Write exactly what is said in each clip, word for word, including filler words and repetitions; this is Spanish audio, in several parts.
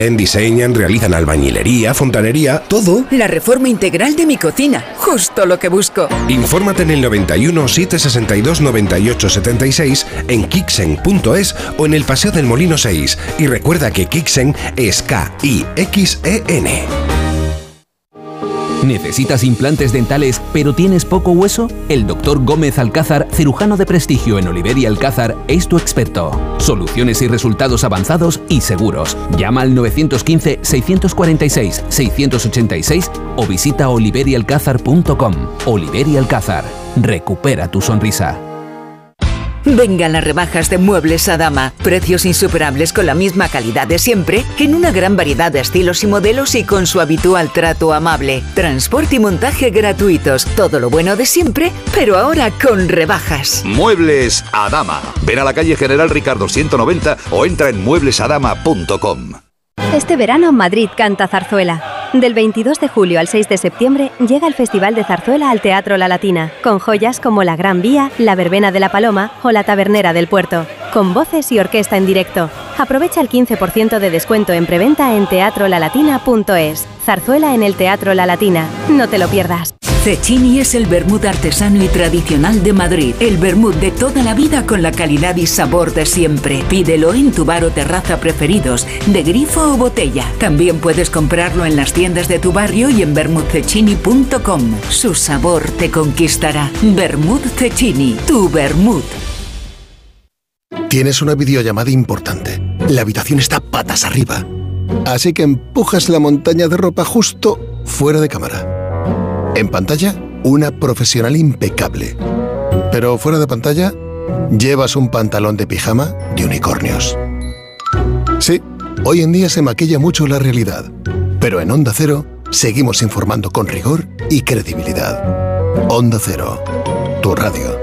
En diseñan, realizan albañilería, fontanería, todo. La reforma integral de mi cocina, justo lo que busco. Infórmate en el noventa y uno, setecientos sesenta y dos, noventa y ocho setenta y seis, en kixen punto es o en el Paseo del Molino seis. Y recuerda que Kixen es K I X E N. ¿Necesitas implantes dentales pero tienes poco hueso? El doctor Gómez Alcázar, cirujano de prestigio en Oliver y Alcázar, es tu experto. Soluciones y resultados avanzados y seguros. Llama al nueve uno cinco, seis cuatro seis, seis ocho seis o visita oliver y alcázar punto com. Oliver y Alcázar. Recupera tu sonrisa. Vengan las rebajas de Muebles Adama. Precios insuperables con la misma calidad de siempre, en una gran variedad de estilos y modelos y con su habitual trato amable. Transporte y montaje gratuitos. Todo lo bueno de siempre, pero ahora con rebajas. Muebles Adama. Ven a la calle General Ricardo ciento noventa o entra en muebles adama punto com. Este verano Madrid canta zarzuela. Del veintidós de julio al seis de septiembre llega el Festival de Zarzuela al Teatro La Latina, con joyas como La Gran Vía, La Verbena de la Paloma o La Tabernera del Puerto, con voces y orquesta en directo. Aprovecha el quince por ciento de descuento en preventa en teatro la latina punto es. Zarzuela en el Teatro La Latina. No te lo pierdas. Cecchini es el vermut artesano y tradicional de Madrid. El vermut de toda la vida con la calidad y sabor de siempre. Pídelo en tu bar o terraza preferidos, de grifo o botella. También puedes comprarlo en las tiendas de tu barrio y en vermut cecchini punto com. Su sabor te conquistará. Vermut Cecchini, tu vermut. Tienes una videollamada importante. La habitación está patas arriba. Así que empujas la montaña de ropa justo fuera de cámara. En pantalla, una profesional impecable. Pero fuera de pantalla, llevas un pantalón de pijama de unicornios. Sí, hoy en día se maquilla mucho la realidad. Pero en Onda Cero, seguimos informando con rigor y credibilidad. Onda Cero, tu radio.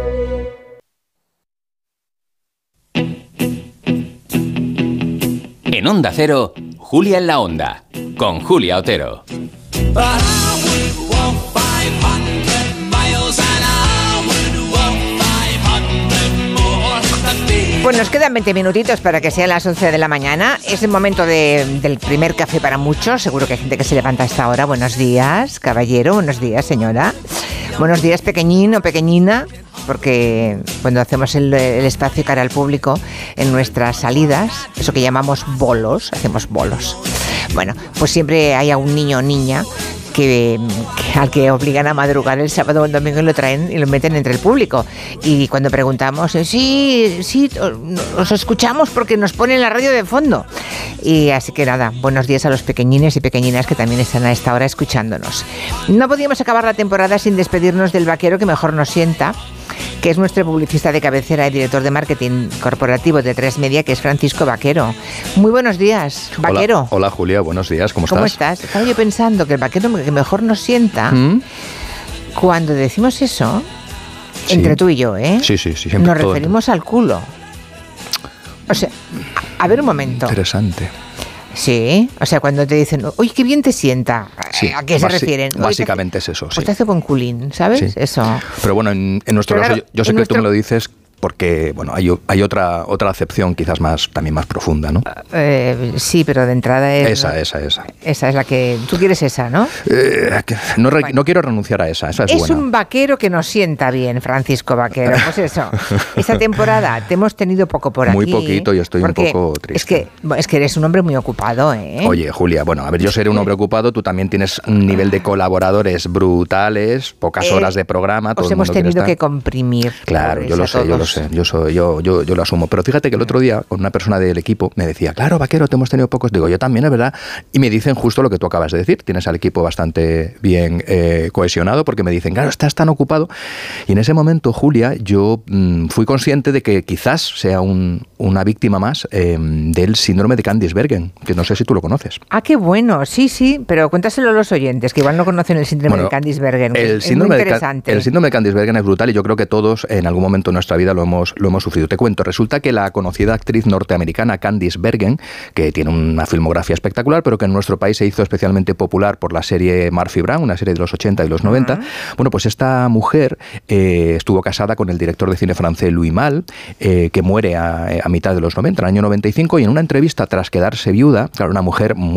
En Onda Cero, Julia en la Onda, con Julia Otero. Pues nos quedan veinte minutitos para que sean las once de la mañana. Es el momento de, del primer café para muchos. Seguro que hay gente que se levanta a esta hora. Buenos días, caballero. Buenos días, señora. Buenos días, pequeñín o pequeñina. Porque cuando hacemos el, el espacio cara al público en nuestras salidas, eso que llamamos bolos, hacemos bolos. Bueno, pues siempre hay algún niño o niña Que, que, al que obligan a madrugar el sábado o el domingo y lo traen y lo meten entre el público. Y cuando preguntamos, sí, sí, os escuchamos porque nos ponen la radio de fondo. Y así que nada, buenos días a los pequeñines y pequeñinas que también están a esta hora escuchándonos. No podíamos acabar la temporada sin despedirnos del vaquero que mejor nos sienta, que es nuestro publicista de cabecera y director de marketing corporativo de tres media, que es Francisco Vaquero. Muy buenos días, Vaquero. Hola, hola Julia, buenos días, ¿cómo estás? ¿Cómo estás? Estaba yo pensando que el vaquero que mejor nos sienta, ¿Mm? Cuando decimos eso, sí. Entre tú y yo, ¿eh? Sí, sí, sí. Nos referimos al culo. O sea, a, a ver un momento. Interesante. Sí, o sea, cuando te dicen, oye, qué bien te sienta, sí, ¿a qué se refieren? Básicamente te, es eso, sí. Pues te hace buen culín, ¿sabes? Sí. Eso. Pero bueno, en, en nuestro Pero caso, claro, yo, yo sé que nuestro... tú me lo dices porque, bueno, hay, hay otra otra acepción quizás más también más profunda, ¿no? Eh, sí, pero de entrada es... Esa, esa, esa. Esa es la que... Tú quieres esa, ¿no? Eh, no, bueno. no quiero renunciar a esa, esa es, es buena. Es un vaquero que nos sienta bien, Francisco Vaquero. Pues eso, esta temporada te hemos tenido poco por aquí. Muy poquito y estoy un poco triste. Es que, es que eres un hombre muy ocupado, ¿eh? Oye, Julia, bueno, a ver, yo seré un hombre ocupado, tú también tienes un nivel de colaboradores brutales, pocas eh, horas de programa. Todo os el hemos mundo tenido que comprimir. Claro, yo lo sé, yo lo sé, yo soy... Yo, Yo, yo lo asumo, pero fíjate que el otro día con una persona del equipo me decía, claro, Vaquero, te hemos tenido pocos, digo, yo también, es verdad, y me dicen justo lo que tú acabas de decir, tienes al equipo bastante bien eh, cohesionado, porque me dicen, claro, estás tan ocupado, y en ese momento, Julia, yo mmm, fui consciente de que quizás sea un, una víctima más eh, del síndrome de Candice-Bergen, que no sé si tú lo conoces. Ah, qué bueno, sí, sí, pero cuéntaselo a los oyentes, que igual no conocen el síndrome bueno, de Candice-Bergen, el es síndrome muy interesante. De, el síndrome de Candice-Bergen es brutal y yo creo que todos en algún momento de nuestra vida lo lo hemos, lo hemos sufrido. Te cuento, resulta que la conocida actriz norteamericana Candice Bergen, que tiene una filmografía espectacular, pero que en nuestro país se hizo especialmente popular por la serie Murphy Brown, una serie de los ochenta y los noventa, uh-huh. Bueno, pues esta mujer eh, estuvo casada con el director de cine francés Louis Malle, eh, que muere a, a mitad de los noventa, en el año noventa y cinco, y en una entrevista tras quedarse viuda, claro, una mujer muy